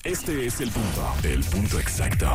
Este es el punto exacto.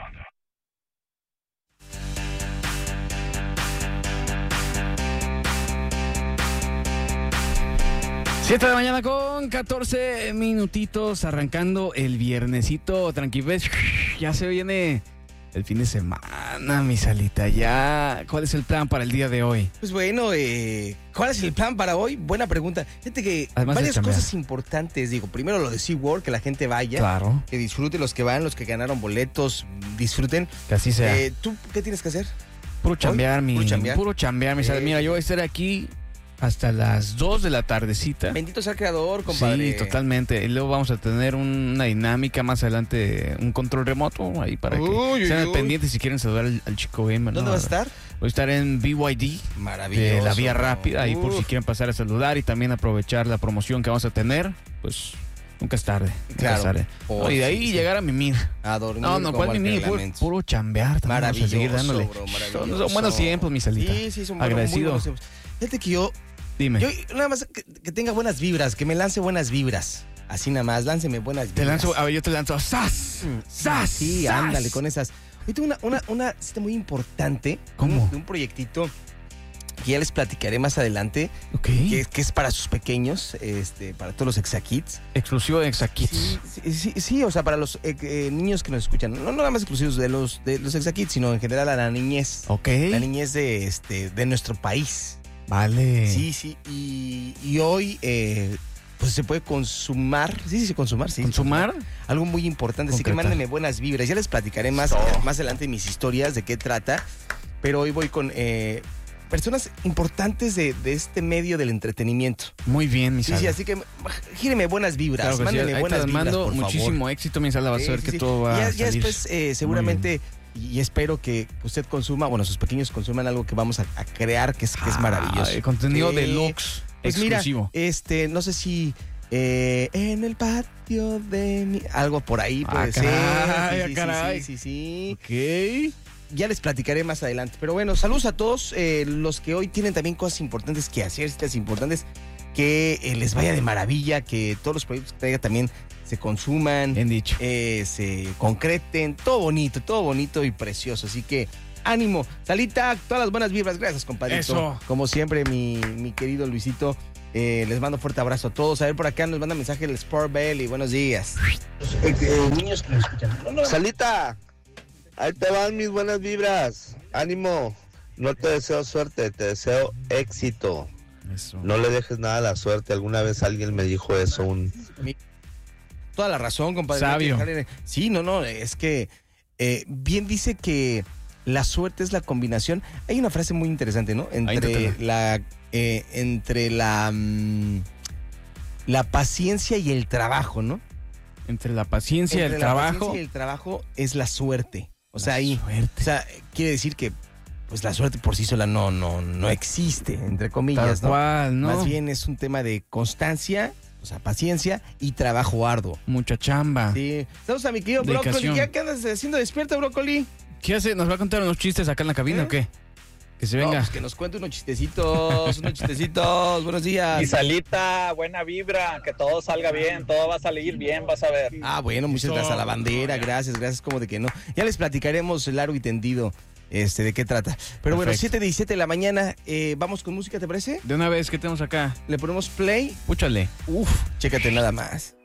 Siete de la mañana con 14 minutitos, arrancando el viernesito, tranquilez. Ya se viene el fin de semana, mi Salita. Ya, ¿cuál es el plan para el día de hoy? Pues bueno, ¿cuál es el plan para hoy? Buena pregunta. Fíjate que Además de varias chambear. cosas importantes. Digo, primero lo de SeaWorld, que la gente vaya. Claro, Que disfrute los que van, los que ganaron boletos, disfruten. que así sea. ¿Tú qué tienes que hacer? Puro chambear, mi Salita. Mira, yo voy a estar aquí hasta las 2 de la tardecita. Bendito sea el creador, compadre. Sí, totalmente. Y luego vamos a tener una dinámica más adelante, un control remoto ahí para que sean al pendiente si quieren saludar al chico gamer. ¿Dónde ¿no? vas a estar? Voy a estar en BYD, Maravilloso. de la Vía Rápida, ahí por si quieren pasar a saludar y también aprovechar la promoción que vamos a tener, pues nunca es tarde. Nunca Claro. es tarde. Oh, Y de ahí sí. llegar a mimir. A dormir. No, como ¿cuál al mimir? reglamento. Puro chambear. También vamos a seguir Maravilloso, dándole. bro, maravilloso. Son buenos tiempos, mi Salita. Sí, son Agradecido. muy buenos tiempos. Fíjate que yo Dime. nada más que tenga buenas vibras, que me lance buenas vibras. Así nada más, lánceme buenas vibras. Te lanzo, a ver, yo te lanzo. ¡Zas! ¡Zas! Sí, ¡Zas! ándale con esas. Hoy tengo una cita muy importante. ¿Cómo? De un proyectito que ya les platicaré más adelante, Ok. que es para sus pequeños, para todos los Exakids. Exclusivo de Exakids. Sí, o sea, para los niños que nos escuchan. No nada más exclusivos de los Exakids, sino en general a la niñez. Ok. La niñez de nuestro país. Vale. Sí. Y hoy, pues se puede consumar. Sí, consumar, sí. ¿Consumar? Algo muy importante, así que Concretar. mándenme buenas vibras. Ya les platicaré más adelante mis historias de qué trata. Pero hoy voy con personas importantes de este medio del entretenimiento. Muy bien, mi Sí, Sala. así que gíreme buenas vibras. Claro que sí. Mándenme Ahí buenas te vibras, mando por favor. muchísimo éxito, mi Sala. Vas a ver que Sí. todo va a Ya salir. después, seguramente, y espero que usted consuma, bueno, sus pequeños consuman algo que vamos a crear, que es maravilloso. Contenido Sí. deluxe, Pues exclusivo. mira, no sé si en el patio de mi... Algo por ahí puede ser. Caray, caray. Sí. Ok. Ya les platicaré más adelante. Pero bueno, saludos a todos los que hoy tienen también cosas importantes que hacer, citas importantes, que les vaya de maravilla, que todos los proyectos que traiga también se consuman, Bien dicho. se concreten, todo bonito y precioso. Así que ánimo, Salita, todas las buenas vibras. Gracias, compadrito. Eso. Como siempre, mi querido Luisito, les mando fuerte abrazo a todos. A ver, por acá nos manda mensaje el Sport Belly. Buenos días. Niños que nos escuchan. Salita, ahí te van mis buenas vibras. Ánimo. No te deseo suerte, te deseo éxito. Eso. No le dejes nada a la suerte. Alguna vez alguien me dijo eso. Toda la razón, compadre. Sabio. Sí, no, es que bien dice que la suerte es la combinación. Hay una frase muy interesante, ¿no? Entre la paciencia y el trabajo, ¿no? Entre la paciencia y Entre el la trabajo. paciencia y el trabajo es la suerte. O sea, La suerte. o sea, quiere decir que pues la suerte por sí sola no existe, entre comillas, Tal ¿no? cual, ¿no? Más bien es un tema de constancia, o sea, paciencia y trabajo arduo. Mucha chamba. Sí. Saludos a mi querido Dedicación. Brócoli. ¿Qué andas haciendo despierta, Brócoli? ¿Qué hace? ¿Nos va a contar unos chistes acá en la cabina ¿Eh? o qué? Que se No, venga. pues que nos cuente unos chistecitos. Buenos días. Y Salita, buena vibra, que todo salga bien, todo va a salir bien, vas a ver. Ah, bueno, muchas gracias a la bandera. Gracias, como de que no. Ya les platicaremos largo y tendido de qué trata. Pero bueno, Perfecto. 7:17 de la mañana. Vamos con música, ¿te parece? De una vez, ¿qué tenemos acá? Le ponemos play. Púchale. Uf, chécate nada más.